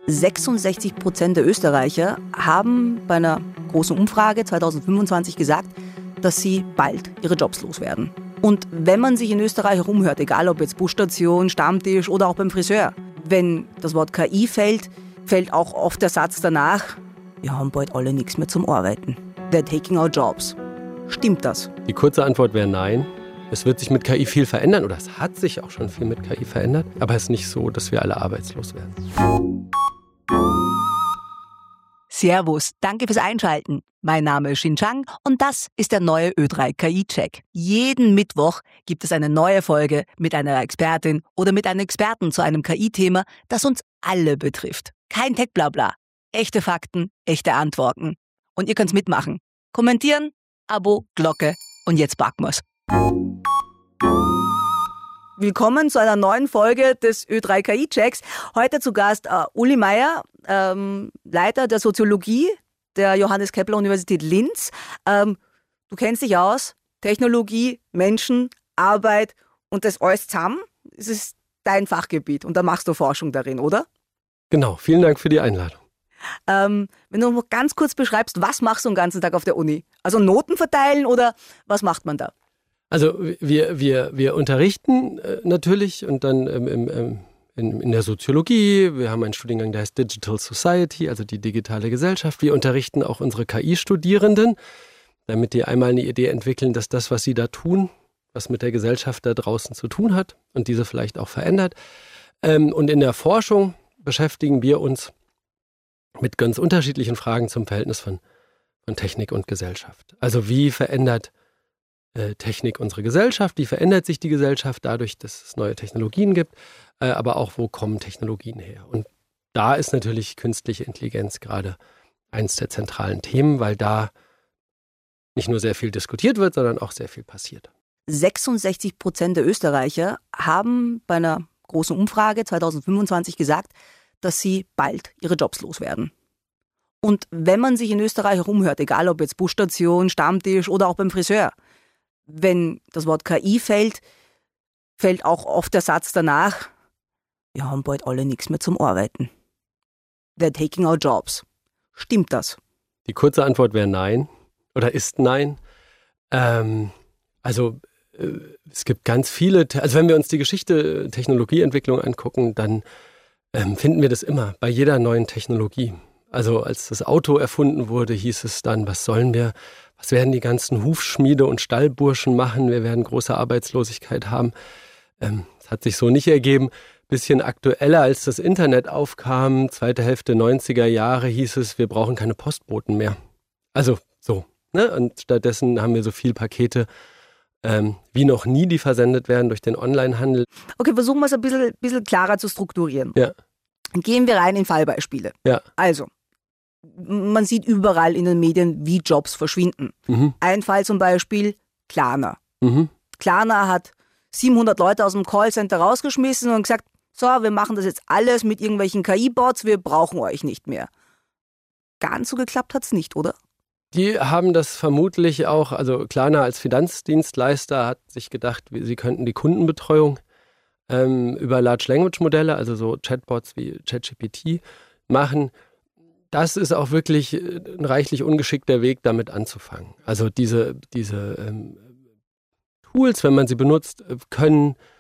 66% der Österreicher haben bei einer großen Umfrage 2025 gesagt, dass sie bald ihre Jobs loswerden. Und wenn man sich in Österreich herumhört, egal ob jetzt Busstation, Stammtisch oder auch beim Friseur, wenn das Wort KI fällt, fällt auch oft der Satz danach, wir haben bald alle nichts mehr zum Arbeiten. They're taking our jobs. Stimmt das? Die kurze Antwort wäre nein. Es wird sich mit KI viel verändern oder es hat sich auch schon viel mit KI verändert, aber es ist nicht so, dass wir alle arbeitslos werden. Servus, danke fürs Einschalten. Mein Name ist Xin Chang und das ist der neue Ö3 KI-Check. Jeden Mittwoch gibt es eine neue Folge mit einer Expertin oder mit einem Experten zu einem KI-Thema, das uns alle betrifft. Kein Tech-Blabla, echte Fakten, echte Antworten. Und ihr könnt's mitmachen. Kommentieren, Abo, Glocke und jetzt packen wir's. Willkommen zu einer neuen Folge des Ö3 KI-Checks. Heute zu Gast Uli Meier, Leiter der Soziologie der Johannes Kepler Universität Linz. Du kennst dich aus, Technologie, Menschen, Arbeit und das alles zusammen. Es ist dein Fachgebiet und da machst du Forschung darin, oder? Genau, vielen Dank für die Einladung. Wenn du noch ganz kurz beschreibst, was machst du den ganzen Tag auf der Uni? Also Noten verteilen oder was macht man da? Also wir unterrichten natürlich und dann in der Soziologie. Wir haben einen Studiengang, der heißt Digital Society, also die digitale Gesellschaft. Wir unterrichten auch unsere KI-Studierenden, damit die einmal eine Idee entwickeln, dass das, was sie da tun, was mit der Gesellschaft da draußen zu tun hat und diese vielleicht auch verändert. Und in der Forschung beschäftigen wir uns mit ganz unterschiedlichen Fragen zum Verhältnis von Technik und Gesellschaft. Also wie verändert Technik unsere Gesellschaft, wie verändert sich die Gesellschaft dadurch, dass es neue Technologien gibt, aber auch wo kommen Technologien her. Und da ist natürlich künstliche Intelligenz gerade eins der zentralen Themen, weil da nicht nur sehr viel diskutiert wird, sondern auch sehr viel passiert. 66% der Österreicher haben bei einer großen Umfrage 2025 gesagt, dass sie bald ihre Jobs loswerden. Und wenn man sich in Österreich herumhört, egal ob jetzt Busstation, Stammtisch oder auch beim Friseur, wenn das Wort KI fällt, fällt auch oft der Satz danach, wir haben bald alle nichts mehr zum Arbeiten. They're taking our jobs. Stimmt das? Die kurze Antwort wäre nein oder ist nein. Es gibt ganz viele, also wenn wir uns die Geschichte Technologieentwicklung angucken, dann finden wir das immer bei jeder neuen Technologie. Also als das Auto erfunden wurde, hieß es dann, was werden die ganzen Hufschmiede und Stallburschen machen? Wir werden große Arbeitslosigkeit haben. Es hat sich so nicht ergeben. Bisschen aktueller, als das Internet aufkam, zweite Hälfte 90er Jahre, hieß es, wir brauchen keine Postboten mehr. Also so, ne? Und stattdessen haben wir so viele Pakete wie noch nie, die versendet werden durch den Onlinehandel. Okay, versuchen wir es ein bisschen klarer zu strukturieren. Ja. Gehen wir rein in Fallbeispiele. Ja. Also, man sieht überall in den Medien, wie Jobs verschwinden. Mhm. Ein Fall zum Beispiel, Klarna. Mhm. Klarna hat 700 Leute aus dem Callcenter rausgeschmissen und gesagt, so, wir machen das jetzt alles mit irgendwelchen KI-Bots, wir brauchen euch nicht mehr. Ganz so geklappt hat es nicht, oder? Die haben das vermutlich auch, also Klarna als Finanzdienstleister hat sich gedacht, sie könnten die Kundenbetreuung über Large Language Modelle, also so Chatbots wie ChatGPT, machen. Das ist auch wirklich ein reichlich ungeschickter Weg, damit anzufangen. Also diese Tools, wenn man sie benutzt, können